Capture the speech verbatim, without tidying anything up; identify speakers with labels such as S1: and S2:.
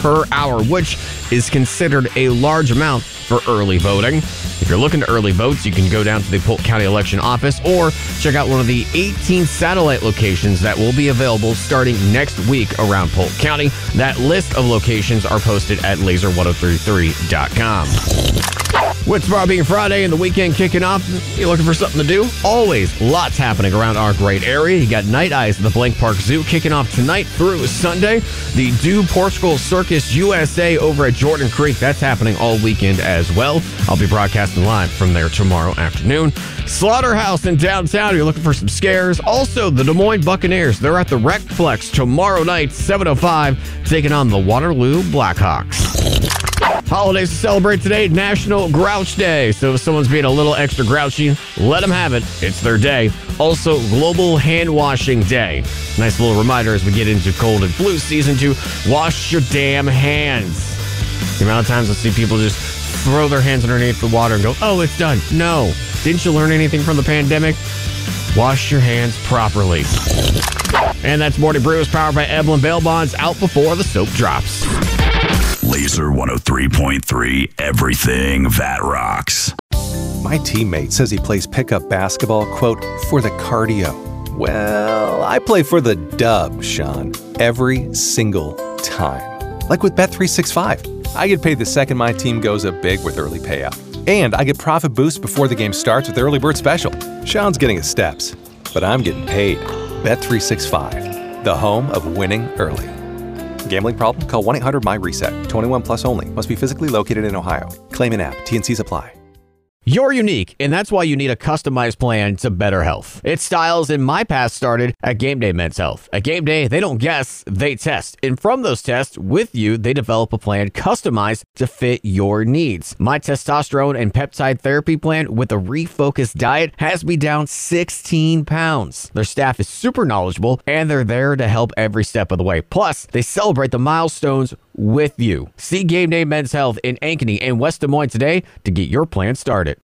S1: per hour, which is considered a large amount for early voting. If you're looking to early votes, you can go down to the Polk County Election Office or check out one of the eighteen satellite locations that will be available starting next week around Polk County. That list of locations are posted at laser ten thirty-three dot com. With tomorrow being Friday and the weekend kicking off, you're looking for something to do? Always lots happening around our great area. You got Night Eyes at the Blank Park Zoo kicking off tonight through Sunday. The Do Portugal Circus U S A over at Jordan Creek, that's happening all weekend as well. I'll be broadcasting live from there tomorrow afternoon. Slaughterhouse in downtown, you're looking for some scares. Also, the Des Moines Buccaneers, they're at the Recflex tomorrow night, seven oh five, taking on the Waterloo Blackhawks. Holidays to celebrate today, National Grouch Day. So if someone's being a little extra grouchy, let them have it. It's their day. Also, Global Hand Washing Day. Nice little reminder as we get into cold and flu season to wash your damn hands. The amount of times I see people just throw their hands underneath the water and go, oh, it's done. No. Didn't you learn anything from the pandemic? Wash your hands properly. And that's Morning Brews powered by Evelyn Bail Bonds, out before the soap drops.
S2: Laser one oh three point three, everything that rocks.
S3: My teammate says he plays pickup basketball, quote, for the cardio. Well, I play for the dub, Sean, every single time. Like with Bet three sixty-five. I get paid the second my team goes up big with early payout. And I get profit boost before the game starts with the early bird special. Sean's getting his steps, but I'm getting paid. Bet three sixty-five, the home of winning early. Gambling problem? Call one eight hundred M Y reset. twenty-one plus only. Must be physically located in Ohio. Claim in app. T and Cs apply.
S1: You're unique, and that's why you need a customized plan to better health. Its styles in my past started at Game Day Men's Health. At Game Day, they don't guess, they test. And from those tests, with you, they develop a plan customized to fit your needs. My testosterone and peptide therapy plan with a refocused diet has me down sixteen pounds. Their staff is super knowledgeable, and they're there to help every step of the way. Plus, they celebrate the milestones with you. See Game Day Men's Health in Ankeny and West Des Moines today to get your plan started.